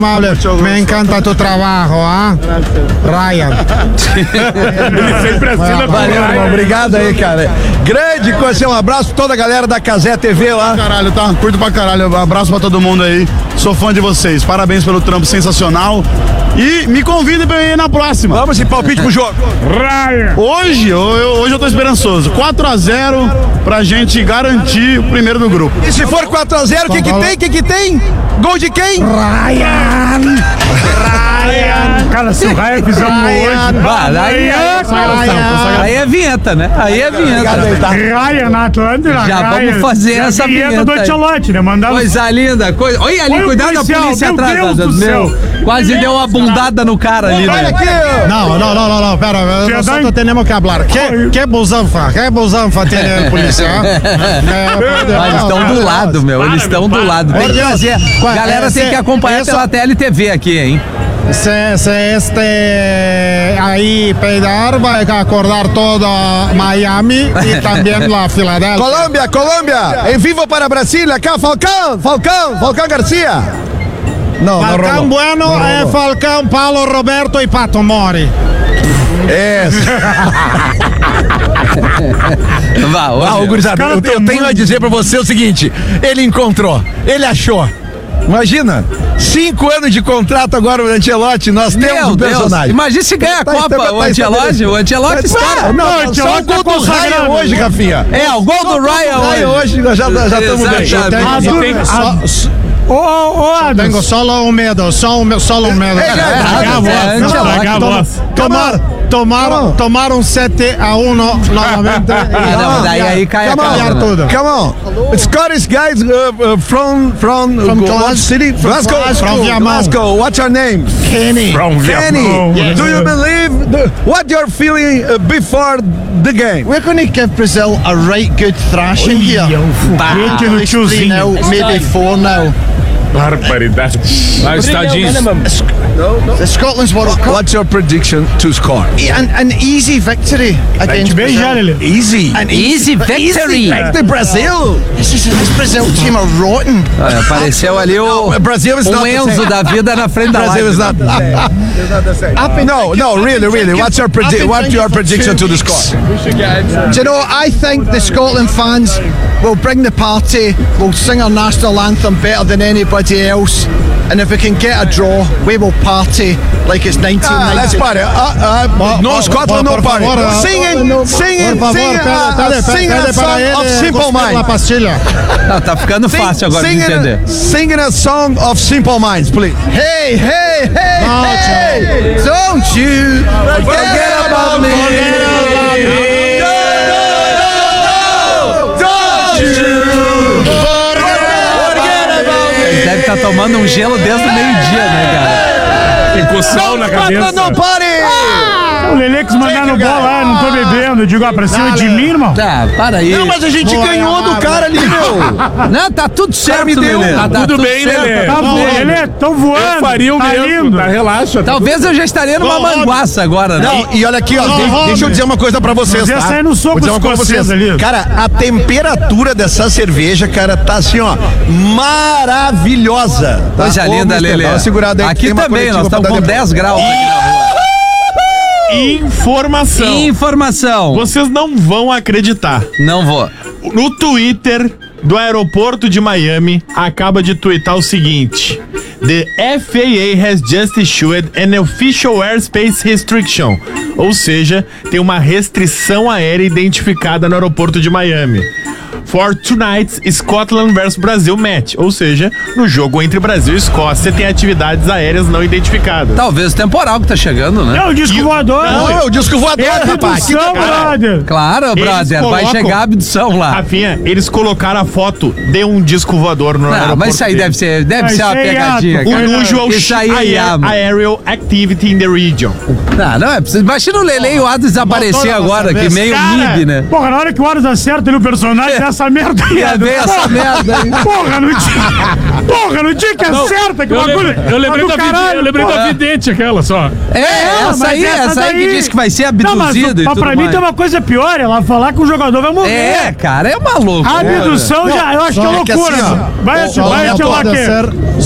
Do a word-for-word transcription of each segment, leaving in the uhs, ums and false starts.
Me encanta tu trabalho, ah? Ryan. Ele sempre assina com Valeu, irmão. Obrigado aí, cara. Grande coisa, um abraço pra toda a galera da Cazé T V lá. Caralho, tá? Curto pra caralho. Um abraço pra todo mundo aí. Sou fã de vocês. Parabéns pelo trampo sensacional. E me convidem pra ir na próxima. Vamos de palpite pro jogo. Ryan. Hoje, eu, hoje eu tô esperançoso. quatro a zero pra gente garantir o primeiro do grupo. E se for quatro a zero, o que que tem? O que que tem? Gol de quem? Ryan. Ryan. Cara, se o Ryan fizer um hoje. Ah, aí, é, aí é vinheta, né? Aí é vinheta. Ryan na Atlântida. Já vamos fazer essa vinheta do aí. Ancelotti, né? Mandar Coisa linda, coisa. Olha ali, Olha o cuidado da policial, polícia meu atrás. Deus do Meu, céu. quase deu uma bundada no cara ali, Olha né? aqui. Não, não, não, não, não, pera, nosotros tenemos que hablar. Que, que busanfa, que busanfa tem el policial? Mas eles estão do lado, meu. Eles estão do lado. Tem que fazer. Galera tem que acompanhar pela T L T V aqui, hein? Se, se este ahí peidar, vai acordar toda Miami e também la Filadélfia. Colômbia, Colômbia. Em vivo para Brasília. Cá, Falcão, Falcão, Falcão Garcia. Não, Falcão não Bueno não é Falcão, Paulo Roberto e Pato Mori. É. Vá, Ah, ô, gurizada, eu, eu tenho a dizer pra você o seguinte: ele encontrou, ele achou. Imagina, cinco anos de contrato agora o Ancelotti, nós temos Meu um Deus, personagem. imagina se ganha a Tá Copa, estabele- o tá Ancelotti, estabelecido. o Ancelotti Mas, está. ah, Não, Não, não, o só o Ancelotti gol tá do Ryan consagrado. hoje, Rafinha. É, o gol do Ryan Ryan hoje. hoje, nós já estamos bem. Exatamente. Tenho, tem- só, só, Ô, ô, Adams. tenho só um medo, só um, só um medo. Ei, Pagar a É, voz. Ancelotti. Pagar a voz. Tomar, tomaram, tomaram sete a um novamente. Ah, não, daí aí cai a Come on, casa, né? tudo. Come on. Scottish guys uh, uh, from from, From what Glasgow. city? Glasgow. Glasgow. From Viamão. Glasgow. What's your name? Kenny. From Kenny. Vietnam. Do you believe the, what you're feeling uh, before the game? We're going to give Brazil a right good thrashing here. Foguete no Three tiozinho. now, maybe four now. Barbaridade. Vai, estadinhos. The Scotland's World Cup. What's your prediction to score? An, an easy victory against Bem já, Brazil. Lelê. Easy. An Easy victory. The Brazil. This, is, this Brazil team are rotten. Olha, apareceu ali o, Brazil is o not the Enzo same. da vida na frente da Brazil is live. not. I've been No, no, really, really. What's your predi- I've been What's your thinking for prediction two to the score? weeks. Do you know, I think the Scotland fans will bring the party, will sing our national anthem better than anybody else. And if we can get a draw, we will party like it's nineteen Ah, let's ninety. party. Uh, uh, no Scotland, no por party. favor, uh, Singing, singing, Por favor, singing, pede, uh, pede, singing pede a para song ele of Simple cuspir na Minds. pastilha. Não, tá ficando fácil agora de Singing, entender. singing a song of Simple Minds, please. Hey, hey, hey, No, hey! Don't you forget about me. Ele deve estar tomando um gelo desde o meio-dia, né, cara? Tem coçal na cabeça. No party! O Lelê quis mandar no bola, ah, não tô bebendo. Eu digo, ah, pra cima de mim, irmão. Tá, para aí. Não, mas a gente Boa, ganhou do água. cara ali, meu. Não, tá tudo certo, me deu. Lelê. Tá tudo bem, certo, Lelê. tá Tá tudo bom, bem. Lelê, tão voando. Eu faria o tá mesmo, lindo. tá? Relaxa. Talvez eu já estaria numa manguaça agora, né? Não, e olha aqui, ó, de- deixa eu dizer uma coisa pra vocês, Mas ia tá? sair no soco Vou dizer dos uma coisa pra vocês. escoceses ali. Cara, a temperatura dessa cerveja, cara, tá assim, ó, maravilhosa. Tá? Coisa Ô, linda, mister, Lelê. dá uma segurada aí que Aqui tem uma também, coletiva nós pra estamos dar com depois. dez graus aqui na rua. Informação. Informação. Vocês não vão acreditar. Não vou. No Twitter do aeroporto de Miami, acaba de twittar o seguinte: The F A A has just issued an official airspace restriction. Ou seja, tem uma restrição aérea identificada no aeroporto de Miami. For tonight's Scotland versus Brasil match. Ou seja, no jogo entre Brasil e Escócia tem atividades aéreas não identificadas. Talvez o temporal que tá chegando, né? É o disco voador. Não, é o disco voador, É a rapaz. Que abdução, cara. brother. Claro, Eles brother, vai colocam- chegar a abdução lá. Rafinha, eles colocaram a foto de um disco voador no Não, aeroporto. mas isso aí deles. deve ser, deve Ah, ser isso uma aí é pegadinha. ato. O cara. usual Isso aí é aer- Yama. aerial activity in the region. Não, não é preciso. Imagina o Lelê e o Adams desaparecer Botou na agora, nossa que vez. meio Cara, mib, né? porra, na hora que o Horus acerta ali o personagem, é essa merda aí. Ia ver essa Porra, merda aí. Porra, no dia. Porra, no dia que acerta, que eu bagulho. lembrei- eu lembrei do da vide- caralho, eu lembrei da porra. vidente aquela só. É, essa mas aí, essa aí que daí- diz que vai ser Não, mas abduzida e pra, tudo pra mim mais. tem uma coisa pior, ela falar que o jogador vai morrer. É, cara, é maluco. A abdução já, eu acho que é Só que loucura. assim, ó, vai, só vai, não atirar pode aqui. ser,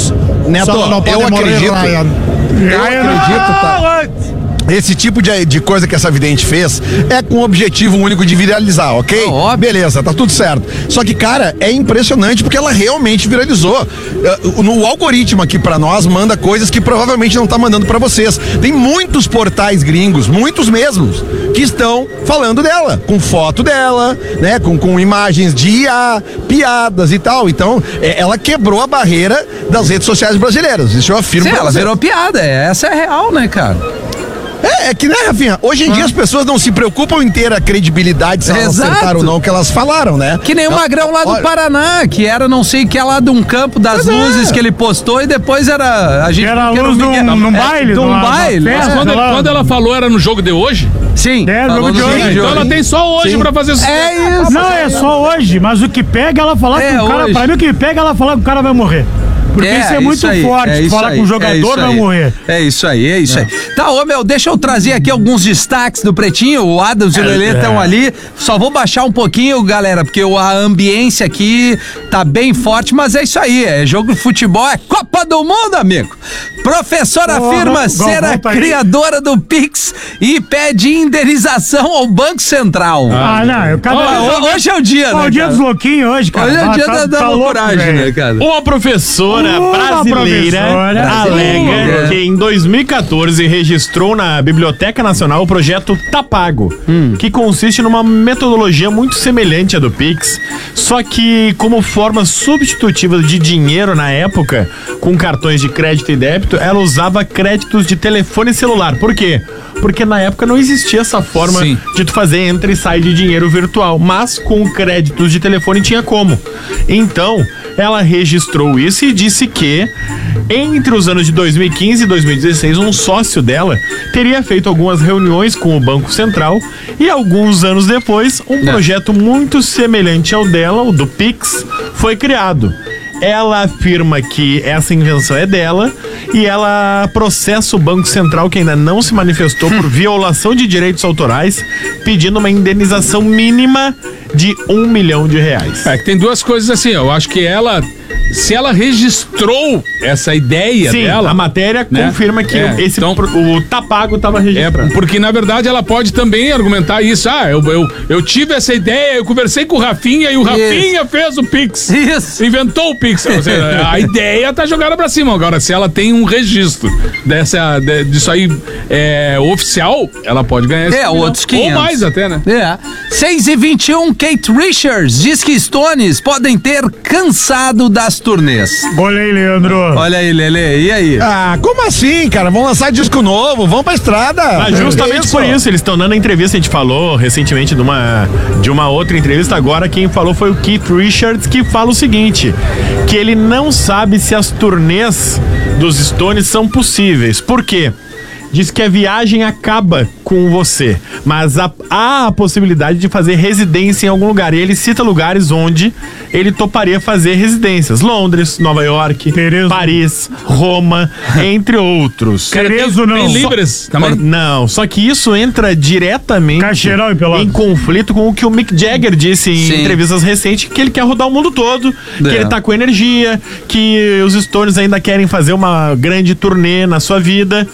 Neto, Só não pode eu morrer, acredito. Ryan. Eu acredito, tá? Esse tipo de, de coisa que essa vidente fez é com o objetivo único de viralizar, ok? Ah, óbvio. Beleza, tá tudo certo. Só que, cara, é impressionante porque ela realmente viralizou. Uh, No algoritmo aqui pra nós manda coisas que provavelmente não tá mandando pra vocês. Tem muitos portais gringos, muitos mesmos, que estão falando dela, com foto dela, né? Com, com imagens de I A, piadas e tal. Então, é, ela quebrou a barreira das redes sociais brasileiras. Isso eu afirmo Sim, pra ela você. virou piada. Essa é real, né, cara? É, é que, né, Rafinha? Hoje em Ah. dia as pessoas não se preocupam em ter a credibilidade se elas Exato. acertaram ou não o que elas falaram, né? Que nem o Então, Magrão lá do olha, Paraná, que era não sei o que lá de um campo das Pois é. luzes que ele postou e depois era. A gente Que era a que luz o num- Miguel- num é, baile, de um numa- numa baile. festa. Mas quando, sei lá. quando ela falou, era no jogo de hoje? Sim. É, falou jogo de no hoje. Então ela tem só hoje Sim. pra fazer sucesso. É isso. Não, é só hoje, mas o que pega ela falar É, que o cara, hoje. pra mim o que pega ela falar que o cara vai morrer. Porque isso é muito aí, forte, é isso falar aí, que o é jogador isso vai aí. morrer. É isso aí, é isso aí. Tá, ô meu, deixa eu trazer aqui alguns destaques do Pretinho. O Adams e o Lelê estão ali. Só vou baixar um pouquinho, galera, porque o- a ambiência aqui tá bem forte, mas é isso aí. É jogo de futebol, é Copa do Mundo, amigo. Professora Ô, afirma Gal- ser a Galvão tá aí. criadora do Pix e pede indenização ao Banco Central. Ah, não, eu cada Ó, hoje é o dia, Ó, né, o dia cara? dos louquinhos hoje, cara. Hoje é o Ah, dia tá- da, da tá louco, loucuragem, velho. né, cara? Uma professora Uma brasileira professora alega brasileira. que em dois mil e quatorze registrou na Biblioteca Nacional o projeto Tá Pago, que consiste numa metodologia muito semelhante à do Pix, só que como forma substitutiva de dinheiro na época, com cartões de crédito e débito, ela usava créditos de telefone celular. Por quê? Porque na época não existia essa forma Sim. de tu fazer entra e sai de dinheiro virtual, mas com créditos de telefone tinha como. Então, ela registrou isso e disse que entre os anos de dois mil e quinze e dois mil e dezesseis, um sócio dela teria feito algumas reuniões com o Banco Central e alguns anos depois, um Não. projeto muito semelhante ao dela, o do Pix, foi criado. Ela afirma que essa invenção é dela e ela processa o Banco Central, que ainda não se manifestou, por violação de direitos autorais, pedindo uma indenização mínima de um milhão de reais. É que tem duas coisas assim, ó, eu acho que ela, se ela registrou essa ideia Sim, dela... a matéria né? confirma que É, esse, então- pro- o Tá Pago estava É, registrado. porque na verdade ela pode também argumentar isso. Ah, eu, eu, eu tive essa ideia, eu conversei com o Rafinha e o Rafinha fez o Pix. Isso. Inventou o Pix. Ou seja, a ideia tá jogada pra cima. Agora, se ela tem um registro dessa, de- disso aí é, oficial, ela pode ganhar esse É, milhão. outros quinhentos. Ou mais até, né? É. seis e vinte e um, Kate Richards diz que Stones podem ter cansado das turnês. Olha aí, Leandro. Olha aí, Lelê, e aí? Ah, como assim, cara? Vão lançar disco novo, vão pra estrada. Mas justamente Isso. por isso, eles estão dando a entrevista, a gente falou recentemente de uma, de uma outra entrevista, agora quem falou foi o Keith Richards, que fala o seguinte, que ele não sabe se as turnês dos Stones são possíveis. Por quê? Diz que a viagem acaba com você, mas há, há a possibilidade de fazer residência em algum lugar. E ele cita lugares onde ele toparia fazer residências. Londres, Nova York, Tereso. Paris, Roma, entre outros. Tereso não. Tem Só- Libras também. Não, só que isso entra diretamente Caixeirão e Pelotas. em conflito com o que o Mick Jagger disse em Sim. entrevistas recentes, que ele quer rodar o mundo todo, que É. ele tá com energia, que os Stones ainda querem fazer uma grande turnê na sua vida,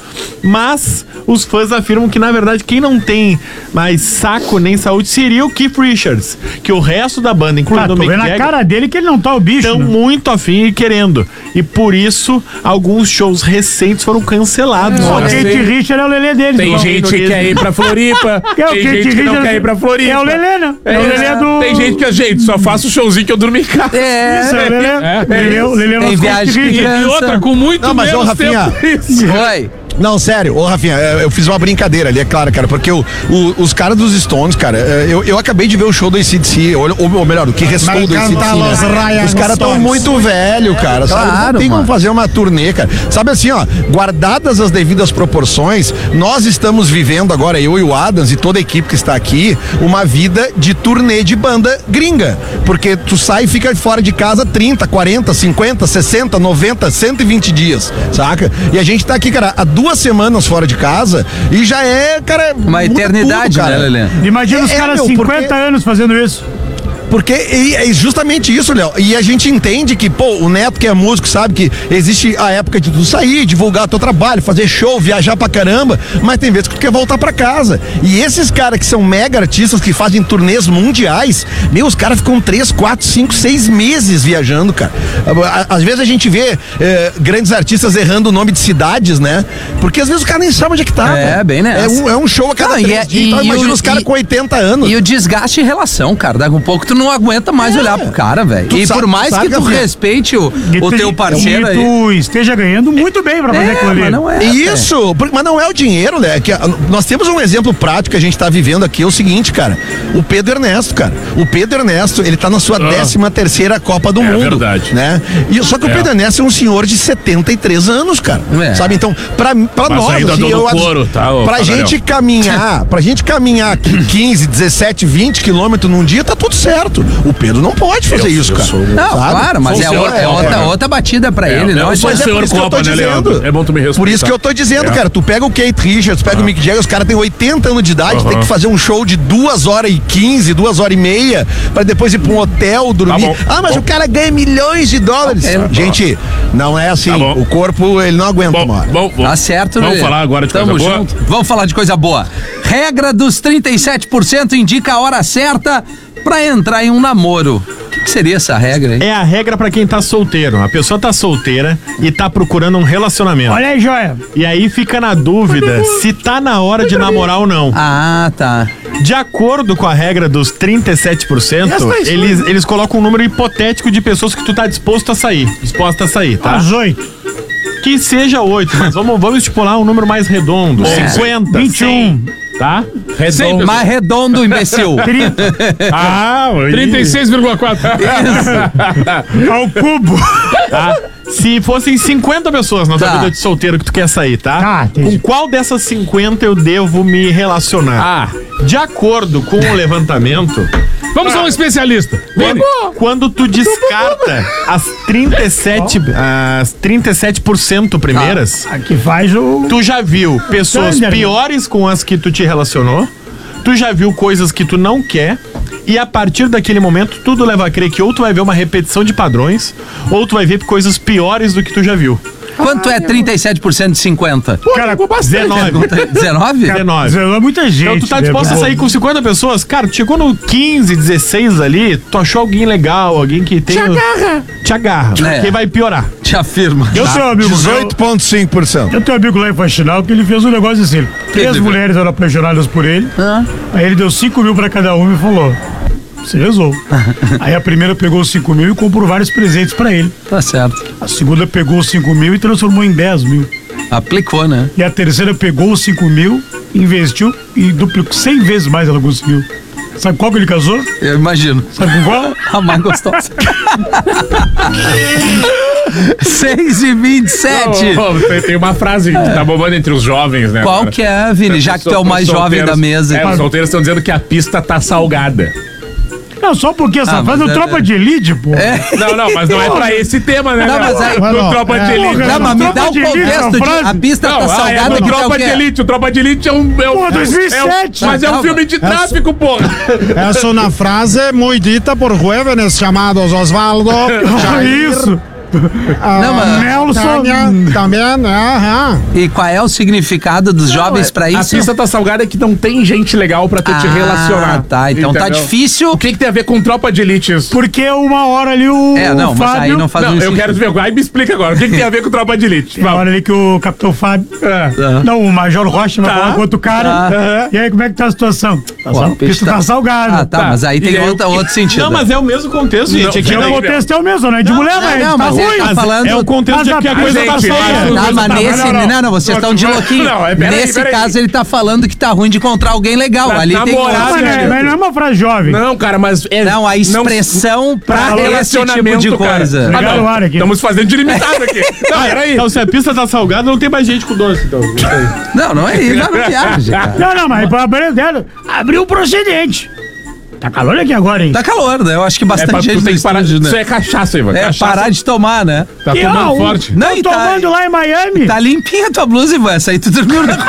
mas os fãs afirmam que, na verdade, quem não tem mais saco nem saúde seria o Keith Richards, que o resto da banda, Ah, incluindo tô o Mick vendo a Jagger, cara dele que ele não tá o bicho. estão né? muito afim e querendo. E por isso, alguns shows recentes foram cancelados. O Olha, Kate Richard é o Lelê deles. Tem então. gente que quer ir pra Floripa, Que é o tem Kate gente que não Richard- quer ir pra Floripa. É o Lelê, né? É, o Lelê do... Tem gente que, gente, só faço o showzinho que eu durmo em casa. É. Isso, é o Lelê. É. Lelê, o Lelê é o Tem nosso viagem Kate que Richard. E outra, com muito Não, mas, ô, menos Rafinha, tempo. Isso. Oi. Não, sério, ô Rafinha, eu fiz uma brincadeira ali, é claro, cara, porque o, o- os caras dos Stones, cara, eu, eu acabei de ver o show do A C D C, ou, ou, ou melhor, o que restou do A C D C, canta los né? Ryan Os caras estão Stones. muito velho, cara, sabe? Claro, Não tem como mano. fazer uma turnê, cara. Sabe assim, ó, guardadas as devidas proporções, nós estamos vivendo agora, eu e o Adams e toda a equipe que está aqui, uma vida de turnê de banda gringa, porque tu sai e fica fora de casa trinta, quarenta, cinquenta, sessenta, noventa, cento e vinte dias, saca? E a gente tá aqui, cara, há duas semanas fora de casa e já é, cara, Uma muda eternidade, tudo, cara. né, Lelê? Imagina os É, é, caras meu, cinquenta porque- anos fazendo isso. Porque é justamente isso, Léo. E a gente entende que, pô, o Neto que é músico sabe que existe a época de tu sair, divulgar teu trabalho, fazer show, viajar pra caramba, mas tem vezes que tu quer voltar pra casa. E esses caras que são mega artistas, que fazem turnês mundiais, meu, os caras ficam três, quatro, cinco, seis meses viajando, cara. Às vezes a gente vê eh, grandes artistas errando o nome de cidades, né? Porque às vezes o cara nem sabe onde é que tá. É, cara. bem nessa. É um, é um show a cada Não, três e é- dias, e- então e imagina o- os caras e- com oitenta anos. E o desgaste em relação, cara. Daqui a um pouco tu não aguenta mais olhar pro cara, velho. Tu E sabe- por mais sabe que tu que- respeite o, o te- teu parceiro e aí. tu esteja ganhando muito bem pra fazer É, aquilo ali. mas não é. Isso, por- mas não é o dinheiro, né? Que a- nós temos um exemplo prático que a gente tá vivendo aqui, é o seguinte, cara. O Pedro Ernesto, cara. O Pedro Ernesto, ele tá na sua décima terceira Copa do É Mundo. verdade. Né? E, só que o É. Pedro Ernesto é um senhor de setenta e três anos, cara. É. Sabe? Então, pra, pra Mas nós, ainda assim, dou no eu, couro, tá, ô, pra Pagarel? gente caminhar, pra gente caminhar aqui quinze, dezessete, vinte quilômetros num dia, tá tudo certo. O Pedro não pode fazer isso, cara. Não, sabe? claro, mas Sou é, o senhor outra, é Copa, outra, né? outra batida pra ele, não. eu sou o Mas é senhor por isso que eu tô Copa, né, dizendo. Leandro? É bom tu me respeitar. Por isso que eu tô dizendo, É. cara, tu pega o Kate Richards, pega o Mick Jagger, os caras têm oitenta anos de idade, Aham. tem que fazer um show de duas horas e quinze, duas horas e meia, pra depois ir pra um hotel, dormir. Tá bom. Ah, mas Bom. o cara ganha milhões de dólares. É. Gente, não é assim. Tá bom. O corpo, ele não aguenta Bom, uma hora. bom, bom. Tá certo, Vamos Lelê. falar agora de Tamo coisa boa? junto. Vamos falar de coisa boa. Regra dos trinta e sete por cento indica a hora certa pra entrar em um namoro. O que, que seria essa regra aí? É a regra pra quem tá solteiro. A pessoa tá solteira e tá procurando um relacionamento. Olha aí, joia. E aí fica na dúvida se tá na hora de namorar ou não. Ah, tá. De acordo com a regra dos trinta e sete por cento, eles, eles colocam um número hipotético de pessoas que tu tá disposto a sair. Disposta a sair, tá? Às oito. Que seja oito, mas vamos, vamos estipular um número mais redondo. É. cinquenta, vinte e um. cem, tá? Redondo. Mais redondo, imbecil. Ah, trinta e seis vírgula quatro. Ao cubo. Tá? Se fossem cinquenta pessoas na tua Tá. vida de solteiro que tu quer sair, tá? Tá, entendi. Com qual dessas cinquenta eu devo me relacionar? Ah. De acordo com o levantamento, Vamos a um especialista. quando, quando tu descarta as trinta e sete, as trinta e sete por cento primeiras, Aqui faz o... tu já viu pessoas Thunder. piores com as que tu te relacionou, tu já viu coisas que tu não quer, e a partir daquele momento tudo leva a crer que ou tu vai ver uma repetição de padrões, ou tu vai ver coisas piores do que tu já viu. Quanto é trinta e sete por cento de cinquenta? Cara, dezenove. dezenove? dezenove. zerou muita gente. Então tu tá né? disposto a sair com cinquenta pessoas? Cara, tu chegou no quinze, dezesseis ali, tu achou alguém legal, alguém que tem... Te agarra. Te agarra, É. porque vai piorar. Te afirma. Eu tenho um amigo dezoito vírgula cinco por cento. Eu tenho um amigo lá em Faxinal que ele fez um negócio assim. Três ele mulheres eram apaixonadas por ele. Ah. Aí ele deu cinco mil pra cada uma e falou: você resolve. Aí a primeira pegou os cinco mil e comprou vários presentes pra ele. Tá certo. A segunda pegou os cinco mil e transformou em dez mil. Aplicou, né? E a terceira pegou os cinco mil, investiu e duplicou cem vezes mais ela conseguiu. Sabe qual que ele casou? Eu imagino. Sabe com qual? A mais gostosa. seis e vinte e sete. Ô, ô, tem, tem uma frase que tá bombando entre os jovens, né? Qual cara? que é, Vini? Já que tu é o mais Os jovem solteiros- da mesa. É, os solteiros estão dizendo que a pista tá salgada. Não, só porque essa Ah, faz mas no é- Tropa de Elite, pô. É. Não, não, mas não é pra esse tema, né? Não, cara? mas aí- No Não, Tropa é. de Elite. Porra, Não, mas me Tropa dá o de Elite, contexto essa de frase? a pista Não, tá ah, é salgada do que é o Tropa de quê? Elite. O Tropa de Elite é um. É um Pô, dois mil e sete. é um- mas é um Calma. filme de tráfico, porra. Es una frase muy dita por jóvenes llamados Osvaldo, Jair, Isso. ah, Não, mas- Nelson. Tânia, também, aham. E qual é o significado dos jovens pra A isso? pista tá salgada que não tem gente legal pra tu te Ah, relacionar. tá. Então tá Entendeu? difícil. O que que tem a ver com Tropa de Elite isso? Porque uma hora ali o É, não, mas aí Fábio... não faz Não, muito eu quero sentido. ver. Aí me explica agora. O que que tem a ver com Tropa de Elite? Tem uma hora ali que o Capitão Fábio... É. Não, o Major Rocha vai Tá. falar com outro cara. Tá. E aí, como é que tá a situação? Tá Pô, sal... a pista pista tá- tá salgada. Ah, tá, Tá. mas aí tem E aí, outro, o que- outro sentido. Não, mas é o mesmo contexto, gente. Não, É que O não- contexto é o mesmo, né? De mulher, não, velho. não, Tá mas ele ruim. tá Mas falando- é o contexto Mas de a que a pista coisa tá gente, salgada. Tá, mas Não, nesse. não, Não, não. não, vocês estão de louquinho. Não, é, peraí, Nesse peraí. caso, ele tá falando que tá ruim de encontrar alguém legal. Pra Ali tem namorar, outro Mas, né? né, mas não é uma frase jovem. Não, cara, mas é. Não, a expressão pra pra esse tipo relacionamento, de cara. coisa. Ah, Legal não. o ar aqui. Estamos fazendo de limitado aqui. Não, peraí. Então, se a pista tá salgada, não tem mais gente com doce, então. Não, não é isso, não viagem, cara. Não, não, mas pra abrir dela, abriu o procedente. Tá calor aqui agora, hein? Tá calor, né? Eu acho que É bastante pra tu gente tem que parar. estúdio, né? Isso é cachaça, Ivan. É, Cachaça parar de tomar, né? tá E, tomando ó, forte. Não, Tô e tá- tomando lá em Miami. Tá limpinha a tua blusa, Ivan. Essa aí tu dormiu na...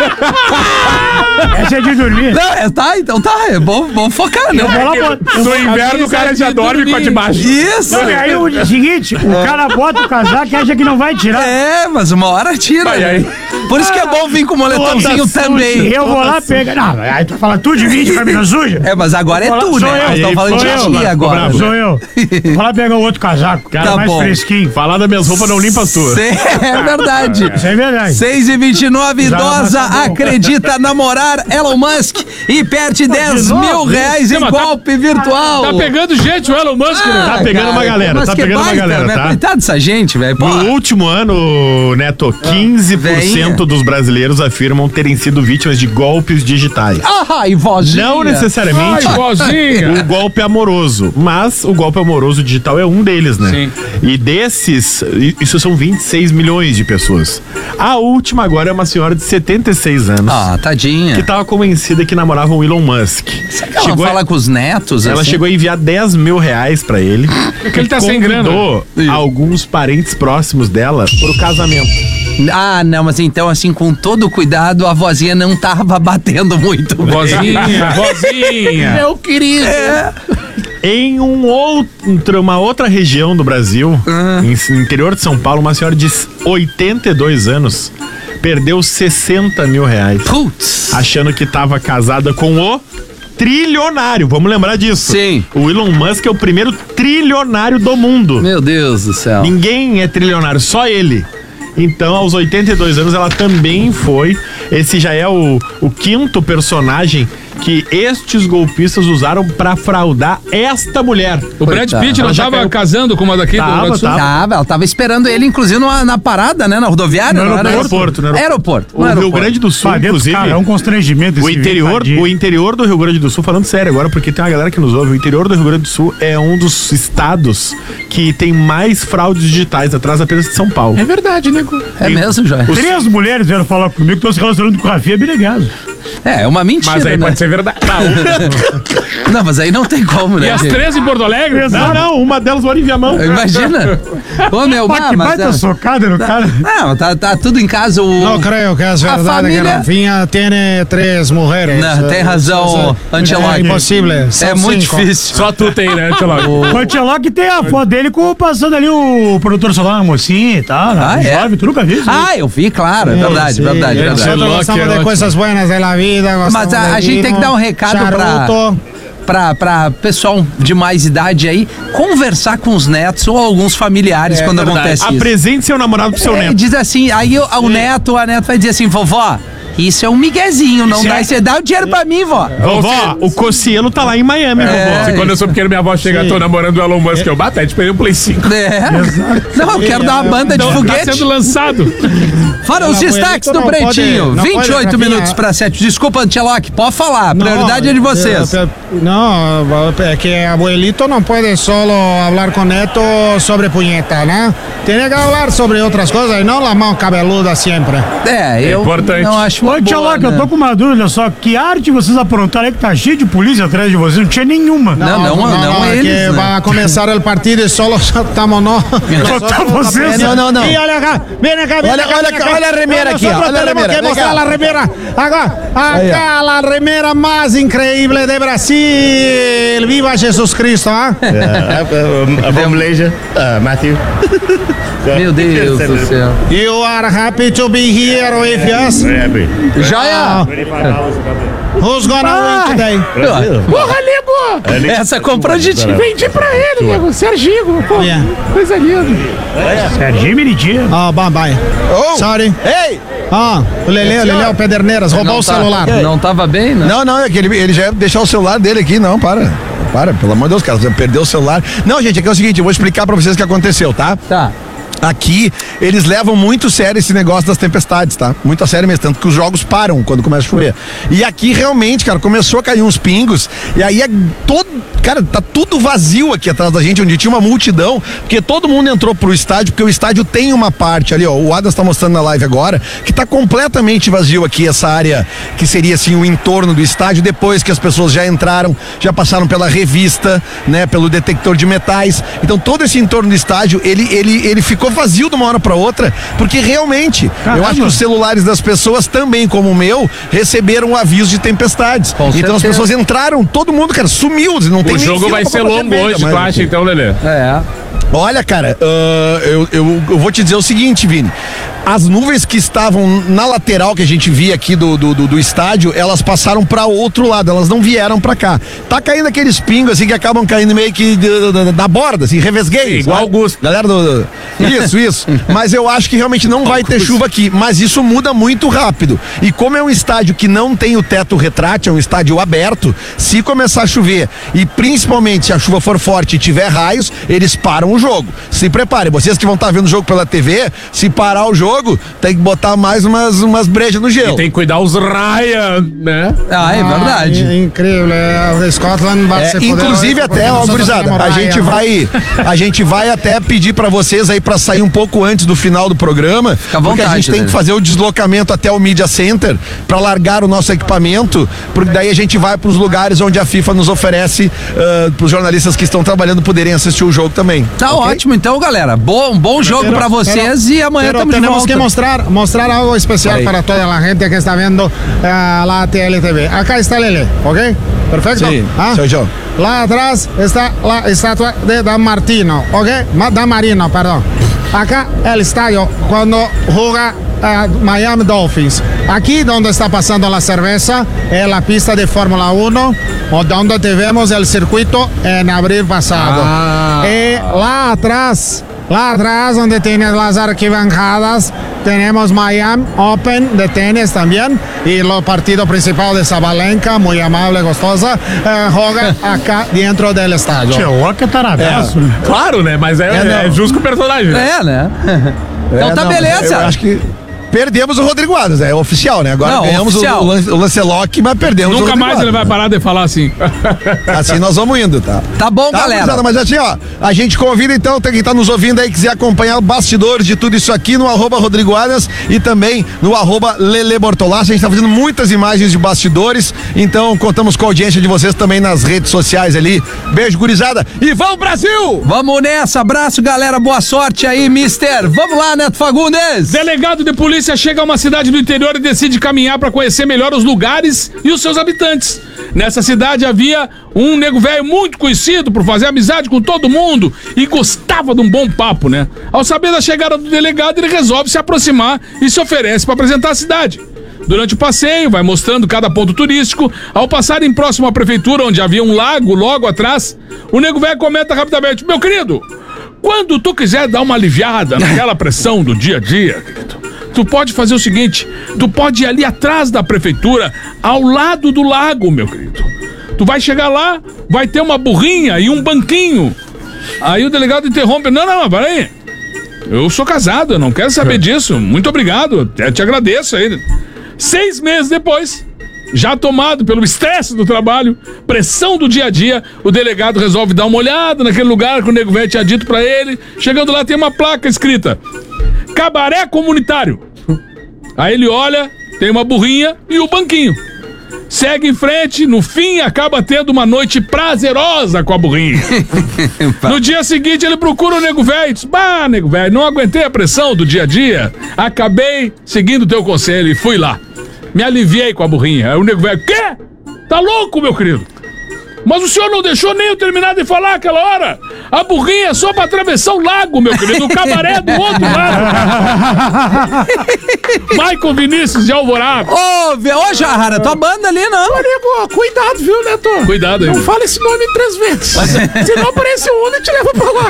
Essa é de dormir. Não, é, tá, então tá. É bom, bom focar, né? Eu vou lá botar. No inverno o cara já dorme com a de baixo. Isso! Não, e aí o seguinte, o cara bota o casaco e acha que não vai tirar. É, mas uma hora tira. Vai né? aí. Por isso que é bom vir com o moletomzinho também. Eu vou lá pegar. Não, aí tu fala tu de mim de camisa suja? É, mas agora é Sou tu, eu. né? Nós estamos falando de Sou eu, ti mas agora. bravo. Sou eu. Vou lá pegar o outro casaco, cara, Tá mais bom. fresquinho. Falar das minhas roupas não limpa as tuas. É verdade. Isso é verdade. seis e vinte e nove, Já idosa tá bom. acredita namorar Elon Musk e perde dez novo? mil reais em Não, mas tá- golpe virtual. Tá pegando gente o Elon Musk, né? Tá pegando uma galera, mas tá que pegando uma baita, galera, né? tá? Coitado dessa gente, velho. Pô, No último ano, Neto, quinze por cento Veinha. dos brasileiros afirmam terem sido vítimas de golpes digitais. Ah, e vozinha. Não necessariamente Ai, vozinha. o golpe amoroso, mas o golpe amoroso digital é um deles, né? Sim. E desses, i- isso são vinte e seis milhões de pessoas. A última agora é uma senhora de setenta e seis anos. Ah, tadinha. Que tava convencida que namorava o Elon Musk. Será que ela Chegou a- fala com os netos, Ela assim? chegou a enviar dez mil reais pra ele. Porque ele tá sem grana. Convidou alguns parentes próximos dela pro casamento. Ah, não, mas então, assim, com todo o cuidado, a vozinha não tava batendo muito. bem. Vozinha, vozinha. Meu querido. É. Em um outro, uma outra região do Brasil, em- no interior de São Paulo, uma senhora de oitenta e dois anos perdeu sessenta mil reais. Putz. Achando que estava casada com o trilionário. Vamos lembrar disso. Sim. O Elon Musk é o primeiro trilionário do mundo. Meu Deus do céu. Ninguém é trilionário, só ele. Então, aos oitenta e dois anos, ela também foi. Esse já é o, o quinto personagem que estes golpistas usaram pra fraudar esta mulher. O Brad Coitado. Pitt não Ela já tava caiu- casando com uma daqui do Rio Grande do Sul? Tava, Tava, ela tava esperando ele, inclusive, numa- na parada, né? Na rodoviária. No não era aeroporto, isso? no aeroporto. Aeroporto. O no Rio aeroporto. Grande do Sul, Pá, dentro, inclusive. cara, é um constrangimento esse O interior, invadido. o interior do Rio Grande do Sul, falando sério agora, porque tem uma galera que nos ouve, o interior do Rio Grande do Sul é um dos estados que tem mais fraudes digitais, atrás apenas de São Paulo. É verdade, nego. É mesmo, Joia? Três mulheres vieram falar comigo que estão se relacionando com o Rafinha Binegaso. É, é uma mentira, Mas aí né? pode ser verdade. Não, mas aí não tem como, E né? as gente? três em Porto Alegre? Não, não, uma delas mora em Viamão. Imagina. Ô, meu, Pá, bah, que mas... baita é- socada no cara. Não, tá, tá tudo em casa. O... No creo que es A verdad família- que Rafinha tiene tres mujeres. Não, tem razão, É Ancelotti. impossível. É São muito cinco. difícil. Só tu tem, né, Tchelo? O Ancelotti tem a foto dele com, passando ali o produtor solar na mocinha e tal. Ah, Ah, é? jovem, tu nunca viu isso? Ah, eu vi, claro. É verdade, Sí, verdade, verdade. Nosotros Loki gostamos era de ótimo. coisas buenas de la vida. Mas gostamos a, a de gente tem que vino, dar um recado pra, charuto. pra, pra pessoal de mais idade aí conversar com os netos ou alguns familiares É quando verdade. acontece isso. Apresente seu namorado pro seu É, neto. diz assim, aí o, o neto, a neta vai dizer assim, vovó, isso é um miguezinho, não Isso dá, é- você dá o dinheiro pra mim, vó. Vovó, o Cocielo tá lá em Miami, vovó. Se quando eu sou pequeno, minha avó chega, tô namorando o Elon Musk, eu bato, é tipo, um Play cinco. É. Não, eu quero dar uma banda de Não, tá foguete. sendo lançado. Fora os Ela, destaques Abuelito, do não pode- Pretinho. não pode, vinte e oito Rafinha. minutos para sete. Desculpa, Ancelotti, pode falar. A prioridade é de vocês. eh, eh, No, es que abuelito no puede solo hablar con neto sobre puñeta, ¿no? Tiene que hablar sobre otras cosas y no la mão cabeluda siempre. É, eu importante. não acho Ô, uma boa, Ancelotti, eu né? tô com uma dúvida, olha só. Que arte vocês aprontaram aí que tá cheio de polícia atrás de vocês? Não tinha nenhuma. Não, não, não, es eles, que né? va a comenzar el partido y solo estamos no. Só tá vocês. Não, não, não. Y olha acá, ven acá, ven Olha- acá, olha ven aqui, acá. olha a remera aqui, ó, Nosotros olha a tenemos remera, que mostrar venga. la remera. Acá, acá la remera más increíble de Brasil. Viva Jesus Cristo, ¿ah? From Malaysia, uh, Matthew. Meu Deus do céu. You are happy to be here with us. Very happy. Joia! Who's gonna win today? Porra, Nego! Essa comprou de ti. Vendi pra ele, Nego. Serginho, pô. Yeah. Coisa linda. Serginho Meridia. Oh, bye bye. Oh. Sorry. Ei! Ah, o Lele, o Lele, o Pederneiras, roubou Não o tá- celular. Não tava bem, né? Não, não, é que ele, ele já ia deixar o celular dele aqui, não, para. Para, pelo amor de Deus, cara, você perdeu o celular. Não, gente, é que é o seguinte, eu vou explicar pra vocês o que aconteceu, tá? Tá. aqui, eles levam muito sério esse negócio das tempestades, tá? Muito a sério mesmo, tanto que os jogos param quando começa a chover. E aqui realmente, cara, começou a cair uns pingos, e aí é todo, cara, tá tudo vazio aqui atrás da gente, onde tinha uma multidão, porque todo mundo entrou pro estádio, porque o estádio tem uma parte ali, ó, o Adas tá mostrando na live agora, que tá completamente vazio aqui, essa área que seria assim o entorno do estádio, depois que as pessoas já entraram, já passaram pela revista, né, pelo detector de metais. Então todo esse entorno do estádio, ele, ele, ele ficou vazio de uma hora para outra, porque realmente, Caramba. eu acho que os celulares das pessoas também, como o meu, receberam um aviso de tempestades. Com então certeza. As pessoas entraram, todo mundo, cara, sumiu, não o tem O jogo vai ser longo hoje, tu acha então, Lelê? É. Olha, cara, uh, eu, eu, eu vou te dizer o seguinte, Vini. As nuvens que estavam na lateral que a gente via aqui do, do, do, do estádio, elas passaram para outro lado, elas não vieram para cá. Tá caindo aqueles pingos assim que acabam caindo meio que da borda, assim, revesguei. Igual Augusto. Galera do. Isso, isso. Mas eu acho que realmente não vai ter chuva aqui. Mas isso muda muito rápido. E como é um estádio que não tem o teto retrátil, é um estádio aberto, se começar a chover e principalmente se a chuva for forte e tiver raios, eles param o jogo. Se preparem. Vocês que vão estar vendo o jogo pela T V, se parar o jogo, tem que botar mais umas, umas brejas no gelo. E tem que cuidar os raia, né? Ah, é verdade. Ah, é incrível. É, Scotland vai é, ser inclusive até, ó, gurizada, a gente vai a gente vai até pedir pra vocês aí pra sair um pouco antes do final do programa, Fica à porque vontade, a gente tem né? que fazer o deslocamento até o Media Center pra largar o nosso equipamento, porque daí a gente vai pros lugares onde a FIFA nos oferece uh, pros jornalistas que estão trabalhando poderem assistir o jogo também. Tá okay? Ótimo, então, galera. Bom, bom jogo pero, pra vocês pero, e amanhã estamos de volta. Tenemos que mostrar, mostrar algo especial Ahí. para toda la gente que está viendo uh, la T L T V. Acá está Lele, ¿ok? Perfecto. Sí, ¿Ah? soy yo. Lá atrás está la estatua de Dan Martino, ¿ok? Dan Marino, perdón. Acá el estadio cuando juega uh, Miami Dolphins. Aquí donde está pasando la cerveza es la pista de Fórmula uno, o donde tuvimos el circuito en abril pasado. Ah. Y lá atrás, lá atrás donde tienes las arquibancadas, tenemos Miami Open de tenis también, y el partido principal de Sabalenka, muy amable, gostosa, eh, juega acá dentro del estadio. Tcheloca taradaço, né? Claro, né? Mas é, é, é justo com o personagem. Né? É, né? Então É, tá não, beleza. Eu acho que perdemos o Rodrigo Adas, é oficial, né? Agora Não, ganhamos oficial. o, o, o Lancelot, mas perdemos Nunca o Rodrigo mais Adas. ele vai parar de falar assim. Assim nós vamos indo, tá? Tá bom, Tá, galera. gurizada, mas assim, ó, a gente convida então, quem tá nos ouvindo aí, quiser acompanhar bastidores de tudo isso aqui no arroba Rodrigo Adas e também no arroba Lele Bortolassi. A gente tá fazendo muitas imagens de bastidores, então contamos com a audiência de vocês também nas redes sociais ali. Beijo, gurizada, e vamos Brasil! Vamos nessa, abraço, galera, boa sorte aí, mister. Vamos lá, Neto Fagundes. Delegado de polícia chega a uma cidade do interior e decide caminhar para conhecer melhor os lugares e os seus habitantes. Nessa cidade havia um nego velho muito conhecido por fazer amizade com todo mundo e gostava de um bom papo, né? Ao saber da chegada do delegado, ele resolve se aproximar e se oferece para apresentar a cidade. Durante o passeio, vai mostrando cada ponto turístico. Ao passarem próximo à prefeitura, onde havia um lago logo atrás, o nego velho comenta rapidamente: meu querido, quando tu quiser dar uma aliviada naquela pressão do dia a dia, querido, tu pode fazer o seguinte, tu pode ir ali atrás da prefeitura, ao lado do lago, meu querido. Tu vai chegar lá, vai ter uma burrinha e um banquinho. Aí o delegado interrompe: não, não, peraí, eu sou casado, eu não quero saber disso, muito obrigado, eu te agradeço aí. Seis meses depois, já tomado pelo estresse do trabalho, pressão do dia a dia, o delegado resolve dar uma olhada naquele lugar que o nego velho tinha dito pra ele. Chegando lá, tem uma placa escrita: Cabaré Comunitário. Aí ele olha, tem uma burrinha e o banquinho. Segue em frente, no fim acaba tendo uma noite prazerosa com a burrinha. No dia seguinte ele procura o nego velho e diz: bah, nego velho, não aguentei a pressão do dia a dia, acabei seguindo o teu conselho e fui lá. Me aliviei com a burrinha. Aí o nego velho: quê? Tá louco, meu querido? Mas o senhor não deixou nem eu terminar de falar aquela hora. A burrinha é só pra atravessar o lago, meu querido. O cabaré é do outro lado. Michael Vinícius de Alvorada. Ô, ô, Jarrara, tua banda ali, não. Amigo, cuidado, viu, Neto? Cuidado aí. Não fala esse nome três vezes. Se não aparecer o Uno, te leva pra lá.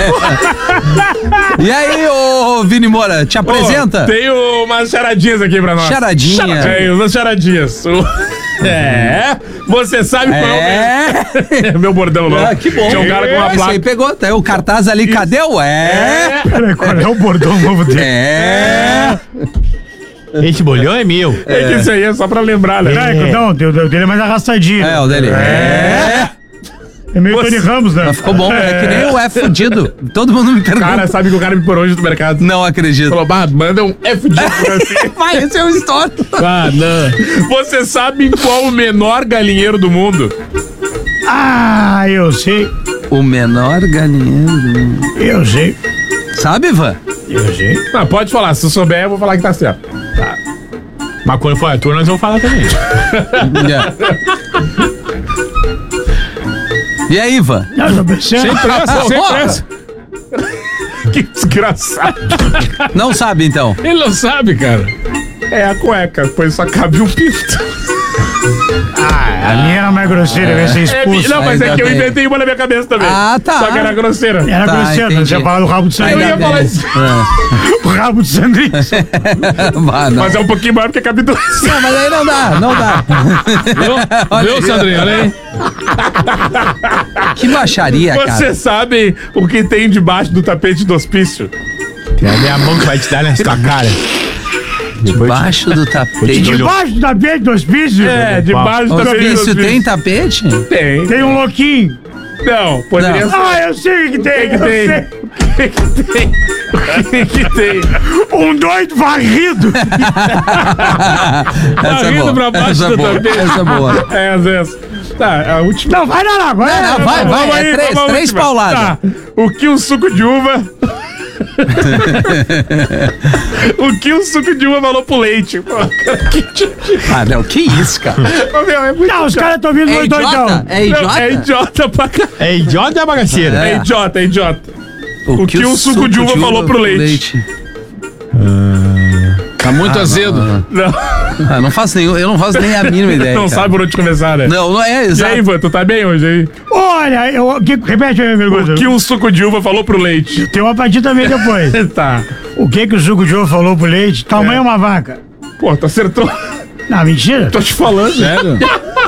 E aí, ô Vini Moura, te apresenta? Pô, tenho umas charadinhas aqui pra nós. Charadinha. Tem umas charadinhas. É, você sabe qual É. é o meu bordão lá. Ah, que bom. Tinha um cara com uma Esse aí placa. pegou, tá aí o cartaz ali, cadê o é? Peraí, qual é o bordão novo dele? É. Esse bolhão é meu. É que isso aí é só pra lembrar, né? É, não, o dele é mais arrastadinho. É, o dele. É. É meio Você- Tony Ramos, né? Mas ficou bom, é que nem o F fudido. Todo mundo me pergunta. Cara, sabe que o cara me por hoje do mercado. Não acredito. Falou, bah, manda um F de assim. Vai, esse é o histórico. Ah, não. Você sabe qual o menor galinheiro do mundo? Ah, eu sei, O menor galinheiro do mundo. eu sei, Sabe, Ivan? eu sei. Ah, pode falar. Se eu souber, eu vou falar que tá certo. Tá. Mas quando for a tua, nós vamos falar também. E aí, Ivan? Não, tô pensando. Sem pressa, sem Porra. pressa. Que desgraçado. Não sabe, então? Ele não sabe, cara. É a cueca, pois só cabe um pinto. A minha era mais grosseira, vai ser É, expulso. não, mas é Ainda que eu bem. inventei uma na minha cabeça também. Ah, tá. Só que era grosseira. Era Tá, grosseira, entendi. você ia falar do rabo de Eu Sandrinho. ia falar bem. isso. O rabo de Sandrinho. Bah, não. Mas é um pouquinho maior porque cabe dois. Não, mas aí não dá, não dá. Viu, Viu Sandrinho? Olha aí. Que baixaria, Você cara. sabe o que tem debaixo do tapete do hospício? É a minha mão que vai te dar nessa tua cara. Debaixo do tapete. Debaixo do tapete do hospício. É, debaixo do tapete do Isso hospício. tem tapete? Tem. Tem um louquinho. Não, poderia Não. ser. Ah, eu sei o que tem, que eu tem? sei. O que que tem? O que que tem? Um doido varrido. Essa é Varrido boa. pra baixo Essa é do boa. tapete. Essa é boa. É, às vezes. Tá, a última. Não, vai lá, lá, vai. Não, não, vai, vai, Vamos é aí, três, vamos à três última. pauladas. Tá. O que o suco de uva. O que o suco de uva falou pro leite? Pô, Ah, não, que isso, cara? meu, é muito Não, os chato. caras estão vindo É dois doidão. idiota? É Não, idiota? é idiota pra caralho. É idiota ou é bagaceira? É É. idiota, é idiota. O que o suco de uva falou pro leite? Tá muito azedo. Não, Ah, não faço nenhum, eu não faço nem a mínima ideia. não cara. sabe por onde começar, né? Não, não é E aí, exato. Ivan, tu tá bem hoje aí? Olha, eu, que, repete a minha pergunta. O que o suco de uva falou pro leite? Tem uma partida também depois. Tá. O que que o suco de ovo falou pro leite? Tamanho é uma vaca. Pô, tu acertou. Não, mentira. Tô te falando. Sério?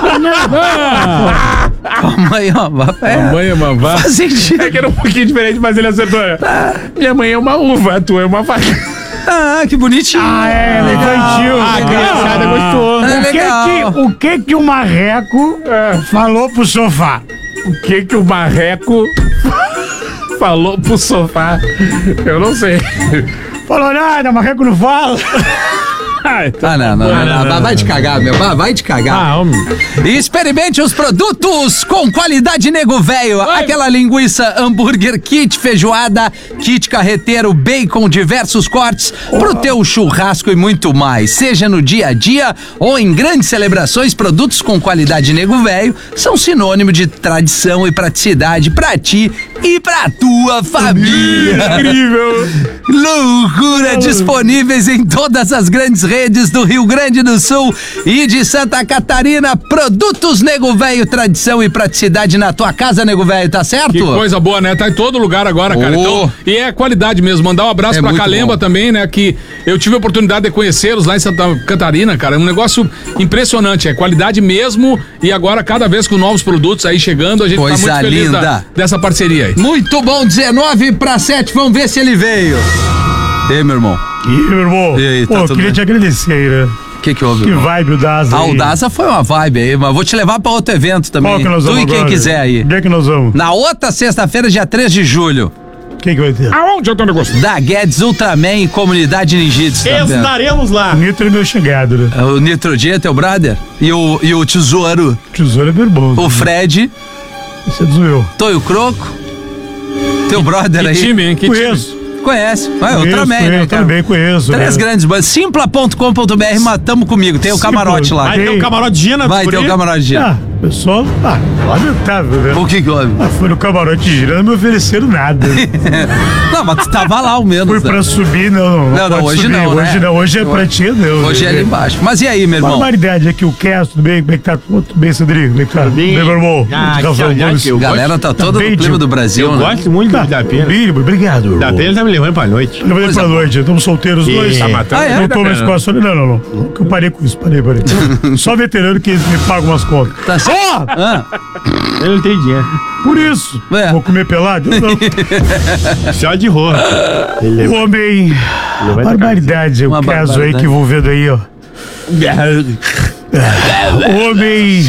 Mãe, ó, vai- é, Mãe é uma vaca. faz sentido. É que era um pouquinho diferente, mas ele acertou. Minha mãe é uma uva, a tua é uma vaca. Ah, que bonitinho. Ah, é, infantil. Ah, a criançada gostou. É O que legal. que, o que que o marreco falou pro sofá? O que que o marreco falou pro sofá? Eu não sei. Falou nada, o marreco não fala. Ai, tá. Ah, não, não, não, não, vai te cagar, meu. Vai, vai te cagar. Ah, homem. E experimente os produtos com qualidade Nego Velho. Aquela linguiça hambúrguer, kit feijoada, kit carreteiro, bacon, diversos cortes pro teu churrasco e muito mais. Seja no dia a dia ou em grandes celebrações, produtos com qualidade Nego Velho são sinônimo de tradição e praticidade pra ti e pra tua família. Incrível. Loucura! Disponíveis em todas as grandes redes do Rio Grande do Sul e de Santa Catarina. Produtos Nego Velho, tradição e praticidade na tua casa, Nego Velho, tá certo? Que coisa boa, né? Tá em todo lugar agora, cara. Oh. Então, e é qualidade mesmo. Mandar um abraço É pra muito Calemba bom. também, né? Que eu tive a oportunidade de conhecê-los lá em Santa Catarina, cara. É um negócio impressionante. É qualidade mesmo. E agora, cada vez com novos produtos aí chegando, a gente Coisa tá muito feliz linda. da- dessa parceria aí. Muito bom, dezenove para sete, vamos ver se ele veio. Ei, meu irmão, Ih, meu irmão. E aí, tá Pô, tudo queria bem? te agradecer, né? o que que houve? Que irmão? vibe o Daza Ah, aí. o Daza foi uma vibe aí, mas vou te levar pra outro evento também. Qual que nós tu vamos e quem agora? quiser aí. Onde é que nós vamos? Na outra sexta-feira, dia três de julho, Quem que vai ter? Aonde eu tô negócio? da Guedes Ultraman e Comunidade Ninjitsu. Tá vendo? Estaremos lá. Nitro é meu chegado, né? O Nitrodia, teu brother? E o, e o Tesouro? Tesouro é verboso. O Fred? Você zoou. Toio Croco? Teu brother Que aí? time, hein? Que time. Conheço. Conhece? Ah, eu Conheço, também, né, conheço, cara? também conheço. Três né? grandes bandas. Simpla ponto com ponto b r, matamos comigo. Tem o camarote lá. Vai ter o camarote Gina. Vai ter o guri? camarote. Ah, Pessoal, ah, lamentável, né? O que que houve? Ah, foi no camarote girando, não me ofereceram nada. Não, mas tu tava lá ao menos. Fui né? pra subir, não. Não, Não, não, hoje subir. não, Hoje né? não, hoje é pra ti, não. Hoje é ali embaixo. Mas e aí, meu irmão? Barbaridade aqui, o Cass, tudo bem? Como é que tá? Tudo bem, Cedrinho? Como é que tá? Tudo bem, meu irmão? Ah, Rafael já, já, Gomes. eu A galera tá toda bem, no clima tio. do Brasil, Eu né? gosto muito Tá, do da pena. mínimo, obrigado. Da pena tá me levando pra noite. Levando Coisa pra boa. noite, estamos solteiros os E- dois. Tá matando? Ah, é? Não tô mais com a Sônia, não, não, não. Eu parei com isso, parei, parei. Só veterano que me paga umas contas. Tá certo. Ó! Ah, Eu não tenho dinheiro. Por isso. É. Vou comer pelado? Eu não. Só de rua. Ele Homem. Barbaridade, o Uma caso aí barbaridade. que envolvendo aí, ó. Homem.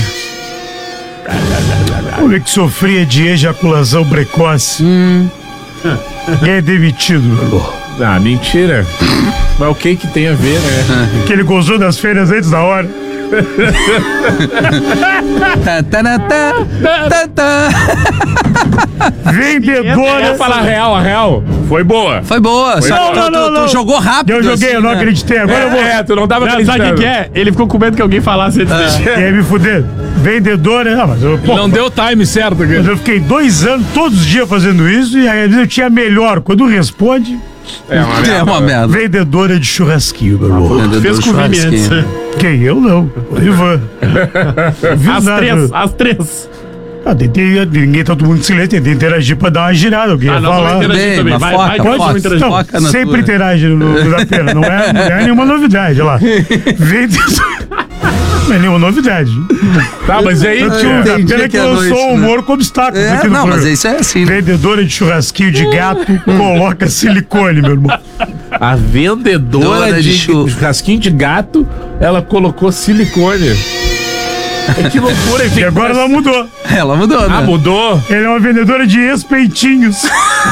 Homem que sofria de ejaculação precoce. É demitido, meu irmão. Ah, mentira. Mas o que que tem a ver, né? Que ele gozou das férias antes da hora. tá, tá, tá, tá, tá. Vendedora. Quer falar a real, a real? Foi boa. Foi boa, só Não, que tu, não, não, tu- tu não. jogou rápido. Eu joguei, assim, eu não né? acreditei. Agora eu vou. É, tu não tava Não, sabe o que acreditando. que é? Ele ficou com medo que alguém falasse antes dele. Quer me fuder? Vendedora. Não, mas eu, pô, Não deu o time certo mas aqui. eu fiquei dois anos, todos os dias fazendo isso, e aí às vezes eu tinha melhor. Quando responde, É uma É merda. uma merda. vendedora de churrasquinho, meu irmão. Vendedor Fez com o Vini churrasquinho. antes. Quem? Eu não. O Ivan. Não vi As nada. três, as três. Ah, tentei, ninguém tá todo mundo em silêncio, tentei interagir pra dar uma girada. Alguém ia Ah, não, falar. vai interagir Bem, também. mas Vai, foca, vai, foca. pode Pode, interagir. então, foca na sempre tua. interage no, no da pena. Não é, não é nenhuma novidade, olha lá. Vendedora. Não é nenhuma novidade. Tá, mas e aí, Eu tinha tio? um da entendi pena que que é lançou noite, o né? humor com obstáculos É, aqui no não, mas programa. isso é assim, né? Vendedora de churrasquinho de gato coloca silicone, meu irmão. A vendedora Dona de de chu- churrasquinho de gato, ela colocou silicone. É que loucura, E agora ela mudou. Ela mudou, né? Ah, mudou? Ela é uma vendedora de ex-peitinhos.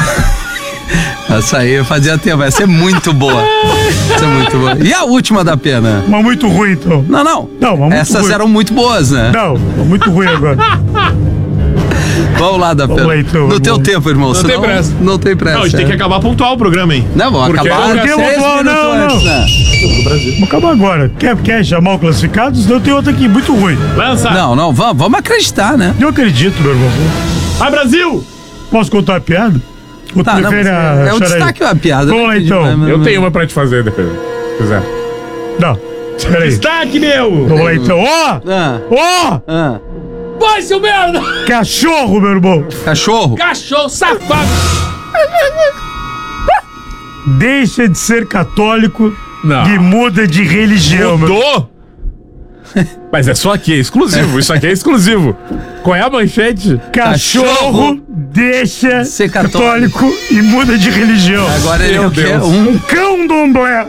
Essa aí fazia tempo, essa é muito boa. Essa é muito boa. E a última da pena? Mas muito ruim, então. Não, não. Não, mas muito Essas ruim. eram muito boas, né? Não, muito ruim agora. Vamos lá, da pena. lá, então, no irmão. teu tempo, irmão. Não senão tem pressa. Não tem pressa. Não, a gente tem que é. acabar pontual o programa, hein? Não, vamos Porque acabar. não tem seis pontual, minutos não, não. antes, né? Vamos acabar agora. Quer, quer chamar o classificado? Senão eu tenho outra aqui, muito ruim. Lança! Não, não, vamos, vamos acreditar, né? Eu acredito, meu irmão. Vai, Brasil! Posso contar a piada? Ou tu Tá, não, prefere mas a é o choraria? destaque ou a piada? Vamos lá, então. Eu tenho uma pra te fazer depois. Se quiser. Não, espera aí. Destaque, meu! Vamos lá, então. Ó! Ah, Ó! ah. Vai, seu merda! Cachorro, meu irmão! Cachorro. Cachorro safado! Deixa de ser católico Não. e muda de religião, meu irmão. Mudou? Mas é só aqui, é exclusivo. Isso aqui é exclusivo. Qual é a manchete? Cachorro, Cachorro deixa ser católico. católico. e muda de religião. Agora ele Meu quer Deus. um. Um cão domblé.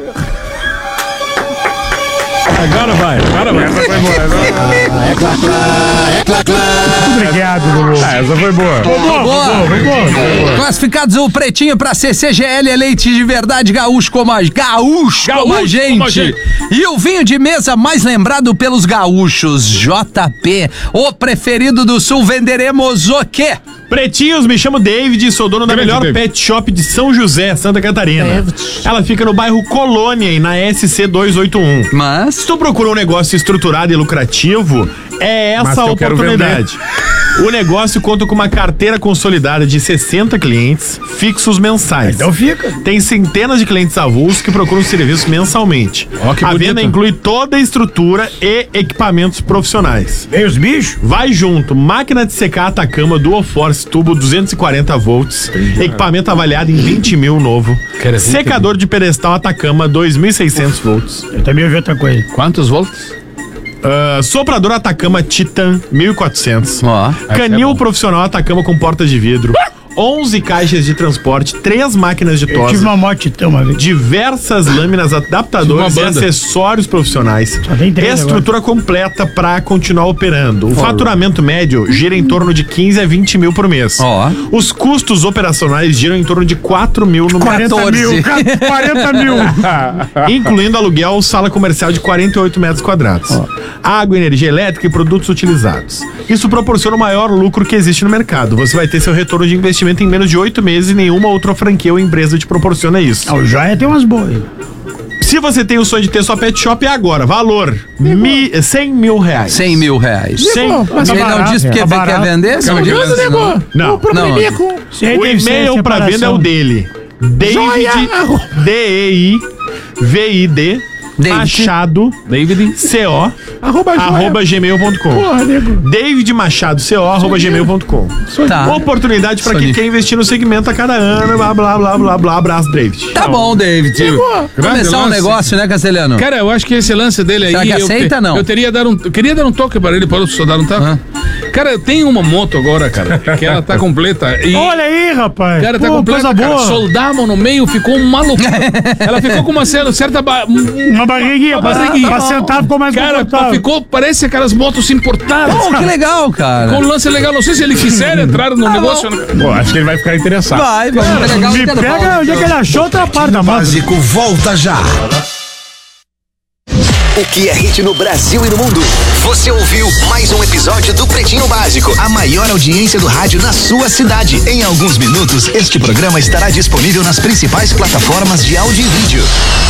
Agora vai, agora vai. Essa foi boa. Obrigado, meu irmão. Ah, essa foi boa. Boa, boa, boa, boa. Classificados o pretinho pra C C G L é leite de verdade gaúcho como a, gaúcho, Gaúcho como a gente. como a gente. E o vinho de mesa mais lembrado pelos gaúchos, J P, o preferido do sul. Venderemos o quê? Pretinhos, me chamo David e sou dono da Grande melhor David. pet shop de São José, Santa Catarina. Ela fica no bairro Colônia e na S C duzentos e oitenta e um. Mas... Se tu procura um negócio estruturado e lucrativo, é Mas essa a que eu quero oportunidade. O negócio conta com uma carteira consolidada de sessenta clientes fixos mensais. Então fica. Tem centenas de clientes avulsos que procuram serviço mensalmente. Ó, que a bonito. venda inclui toda a estrutura e equipamentos profissionais. Vem os bichos? Vai junto, máquina de secar Atacama Dual Force tubo duzentos e quarenta volts, equipamento avaliado em vinte mil novo, secador de pedestal Atacama dois mil e seiscentos volts, Eu também ouvi outra coisa. Quantos volts? uh, soprador Atacama Titan mil e quatrocentos, Ó. canil profissional Atacama com portas de vidro, onze caixas de transporte, três máquinas de Eu tive tosa, uma moto Titã uma vez. diversas lâminas, adaptadores Tive e uma banda. acessórios profissionais. Só tem três Estrutura completa para continuar operando. O faturamento médio gira em torno de quinze a vinte mil por mês. Ó. Os custos operacionais giram em torno de quatro mil no mês. quarenta mil. quatorze. quarenta mil. Incluindo aluguel, sala comercial de quarenta e oito metros quadrados. Água, energia elétrica e produtos utilizados. Isso proporciona o maior lucro que existe no mercado. Você vai ter seu retorno de investimento em menos de oito meses e nenhuma outra franquia ou empresa te proporciona isso. Ah, o Joia tem umas boas. Se você tem o sonho de ter sua pet shop, é agora. Valor: mi, cem mil reais. cem mil reais. cem. Mas ele não disse porque tá quer vender? Não disse, não. Não. Não. O e-mail pra venda é o dele. David, D E I V I D, Machado, David, C O, Arroba, arroba gmail ponto com. Porra, nego. David Machado, C O, arroba gmail ponto com. Tá. Oportunidade pra quem quer investir no segmento a cada ano, blá, blá, blá, blá, blá. Abraço, David. Tá bom, David. Começar um lance. negócio, né, Castelhano? Cara, eu acho que esse lance dele aí. Será que eu, aceita, não? Eu teria dar um, eu queria dar um toque para ele, para o só dar um toque. Aham. Cara, tem uma moto agora, cara, que ela tá completa. E, Olha aí, rapaz. cara, tá Pô, completa, coisa cara. boa. Soldavam no meio, ficou uma loucura. Ela ficou com uma certa... certa ba... Uma barriguinha, Uma pra, barriguinha. pra sentar ficou mais Cara, confortável. ficou, parece aquelas motos importadas. Pô, que legal, cara. Com um lance legal, não sei se ele quiser entrar no negócio. Pô, acho que ele vai ficar interessado. Vai, vamos entregar o Me intervalo, pega onde é que ele achou outra parte da moto. Básico volta já. O que é hit no Brasil e no mundo? Você ouviu mais um episódio do Pretinho Básico, a maior audiência do rádio na sua cidade. Em alguns minutos, este programa estará disponível nas principais plataformas de áudio e vídeo.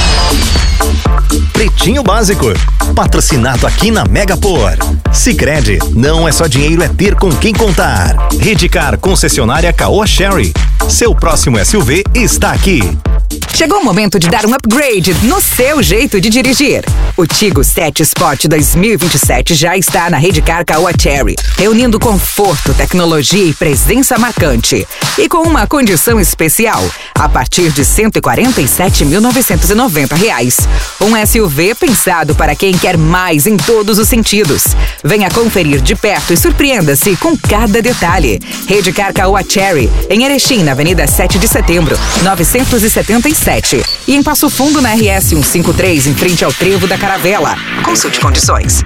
Pretinho Básico, patrocinado aqui na Megapor. Sicredi, não é só dinheiro, é ter com quem contar. Redcar, concessionária Caoa Sherry. Seu próximo S U V está aqui. Chegou o momento de dar um upgrade no seu jeito de dirigir. O Tigo sete Sport dois mil e vinte e sete já está na Redcar Caoa Chery, reunindo conforto, tecnologia e presença marcante. E com uma condição especial, a partir de cento e quarenta e sete mil novecentos e noventa reais. Um S U V pensado para quem quer mais em todos os sentidos. Venha conferir de perto e surpreenda-se com cada detalhe. Redcar Caoa Chery, em Erechim, na Avenida sete de Setembro, novecentos e setenta e sete. E em Passo Fundo, na R S cento e cinquenta e três, em frente ao Trevo da Caravela. Consulte condições.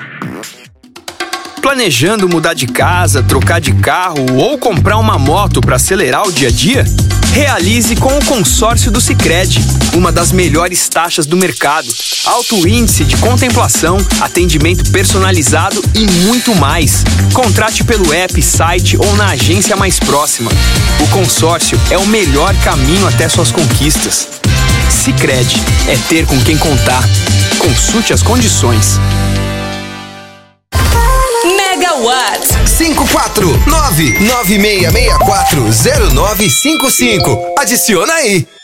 Planejando mudar de casa, trocar de carro ou comprar uma moto para acelerar o dia a dia? Realize com o consórcio do Sicredi, uma das melhores taxas do mercado, alto índice de contemplação, atendimento personalizado e muito mais. Contrate pelo app, site ou na agência mais próxima. O consórcio é o melhor caminho até suas conquistas. Sicredi, é ter com quem contar. Consulte as condições. Megawatts cinco quatro nove nove seis seis quatro zero nove cinco cinco. Adiciona aí.